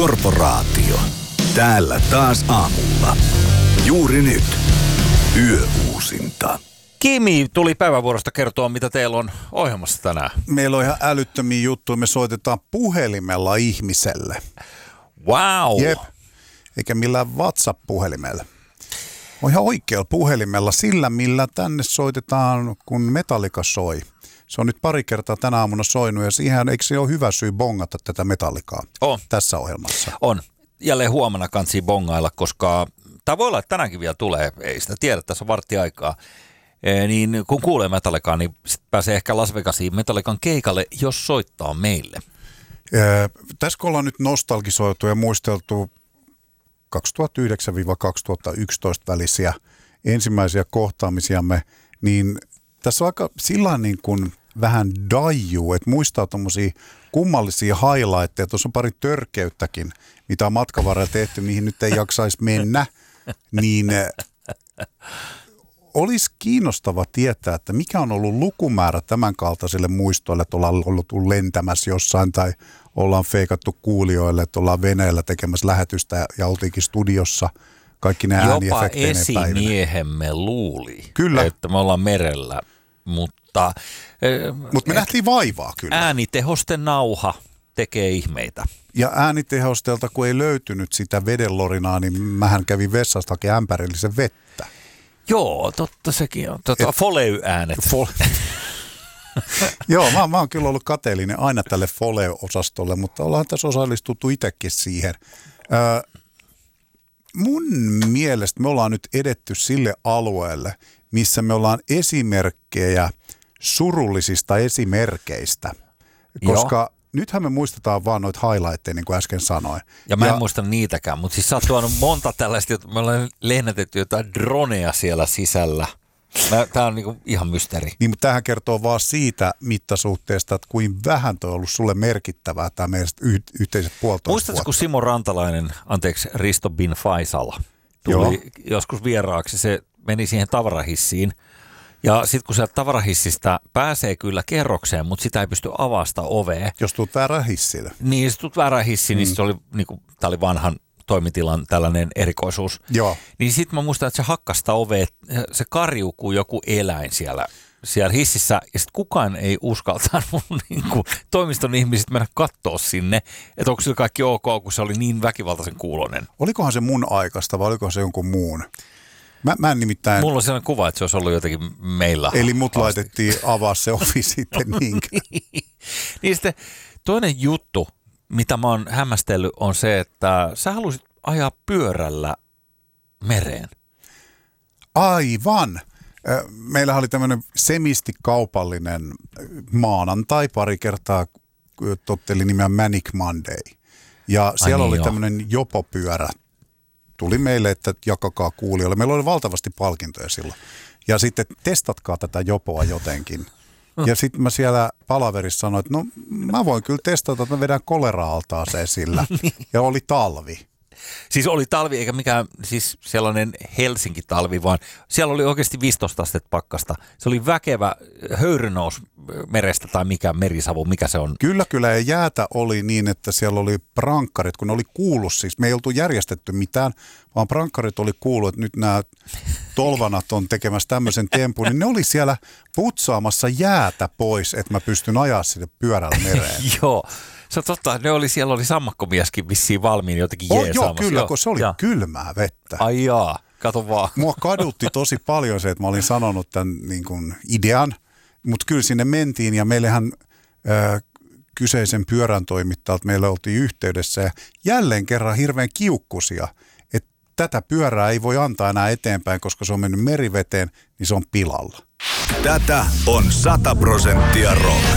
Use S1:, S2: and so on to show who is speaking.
S1: Korporaatio. Täällä taas aamulla. Juuri nyt. Yöuusinta.
S2: Kimi tuli päivävuorosta kertoa, mitä teillä on ohjelmassa tänään.
S3: Meillä on ihan älyttömiä juttuja. Me soitetaan puhelimella ihmiselle.
S2: Wow!
S3: Jep. Eikä millään WhatsApp-puhelimella. On ihan oikealla puhelimella sillä, millä tänne soitetaan, kun Metallica soi. Se on nyt pari kertaa tänä aamuna soinut ja siihen eikö se ole hyvä syy bongata tätä Metallicaa tässä ohjelmassa?
S2: On. Jälleen huomenna kansi bongailla, koska tämä voi olla, että tänäänkin vielä tulee. Ei sitä tiedä, tässä on vartti aikaa. Niin kun kuulee Metallicaa, niin sit pääsee ehkä Las Vegasiin Metallican keikalle, jos soittaa meille.
S3: Tässä kun ollaan nyt nostalgisoitu ja muisteltu 2009-2011 välisiä ensimmäisiä kohtaamisiamme, niin tässä on aika sillä niin kuin vähän daijuu, että muistaa tommosia kummallisia highlightteja. Tuossa on pari törkeyttäkin, mitä on matkan varrella tehty, mihin nyt ei jaksaisi mennä, niin olisi kiinnostava tietää, että mikä on ollut lukumäärä tämän kaltaisille muistoille, että ollaan ollut lentämässä jossain tai ollaan feikattu kuulijoille, että ollaan veneellä tekemässä lähetystä ja oltiinkin studiossa. Kaikki ne ääniefekteineen päivinä. Jopa esimiehemme luuli,
S2: kyllä, että me ollaan merellä, mutta
S3: me nähtiin vaivaa kyllä.
S2: Äänitehosten nauha tekee ihmeitä.
S3: Ja äänitehostelta, kun ei löytynyt sitä vedenlorinaa, niin mähän kävin vessasta hakemaan ämpärillisen vettä.
S2: Joo, totta sekin on. Foley-äänet.
S3: Joo, mä oon kyllä ollut kateellinen aina tälle Foley-osastolle, mutta ollaan tässä osallistuttu itsekin siihen. Mun mielestä me ollaan nyt edetty sille alueelle, missä me ollaan esimerkkejä surullisista esimerkeistä, koska nythän me muistetaan vaan noita highlightteja, niin kuin äsken sanoin.
S2: Ja mä en muista niitäkään, mutta siis sä oot tuonut monta tällaista, me ollaan lennätetty jotain droneja siellä sisällä. Tää on niinku ihan mysteeri.
S3: Niin, mutta tämähän kertoo vaan siitä mittasuhteesta, että kuin vähän toi on ollut sulle merkittävää tämä meidän yhteiset puolitoista.
S2: Muistatko, kun Simo Rantalainen, Risto bin Faisal, tuli joskus vieraaksi, se meni siihen tavarahissiin. Ja sitten kun sieltä tavarahissistä pääsee kyllä kerrokseen, mutta sitä ei pysty avasta ovea.
S3: Jos tulet väärään hissille.
S2: Niin, jos tulet väärään hissiin, niin se oli, niinku, tämä oli vanhan toimitilan tällainen erikoisuus.
S3: Joo.
S2: Niin sitten mä muistan, että se hakkasta ovea, se karjuu kuin joku eläin siellä hississä. Ja sitten kukaan ei uskaltanut niinku, toimiston ihmiset mennä katsoa sinne, että onko sillä kaikki ok, kun se oli niin väkivaltaisen kuulonen.
S3: Olikohan se mun aikaista vai olikohan se jonkun muun? Mä en nimittäin.
S2: Mulla on sellainen kuva, että se olisi ollut jotenkin meillä.
S3: Eli mut laitettiin avaa se ovi sitten niinkään.
S2: Niin sitten toinen juttu, mitä mä oon hämmästellyt, on se, että sä halusit ajaa pyörällä mereen.
S3: Aivan. Meillähän oli tämmöinen semisti kaupallinen maanantai, pari kertaa totteli nimeä Manic Monday. Ja siellä oli tämmöinen jopopyörä. Tuli meille, että jakakaa kuulijoille. Meillä oli valtavasti palkintoja silloin. Ja sitten testatkaa tätä jopoa jotenkin. Ja sitten mä siellä palaverissa sanoin, että no mä voin kyllä testata, että mä vedän kolera-altaaseen sillä. Ja oli talvi.
S2: Siis oli talvi eikä mikään siis sellainen Helsinki-talvi, vaan siellä oli oikeasti 15 astetta pakkasta. Se oli väkevä höyrynous merestä tai mikä merisavu, mikä se on.
S3: Kyllä, ja jäätä oli niin, että siellä oli prankkarit, kun ne oli kuullut siis. Me ei oltu järjestetty mitään, vaan prankkarit oli kuullut, että nyt nämä tolvanat on tekemässä tämmöisen tempun, niin ne oli siellä putsaamassa jäätä pois, että mä pystyn ajaa sinne pyörällä mereen.
S2: Joo. Se on totta, siellä oli sammakkomieskin vissiin valmiin jotenkin jeesaamassa.
S3: Joo, kyllä, kun se oli kylmää vettä.
S2: Ai jaa, kato vaan.
S3: Mua kadutti tosi paljon se, että mä olin sanonut tämän niin kuin idean, mutta kyllä sinne mentiin ja meillähän kyseisen pyörän toimittajalta meillä oltiin yhteydessä ja jälleen kerran hirveän kiukkusia, että tätä pyörää ei voi antaa enää eteenpäin, koska se on mennyt meriveteen, niin se on pilalla.
S1: Tätä on 100% rock.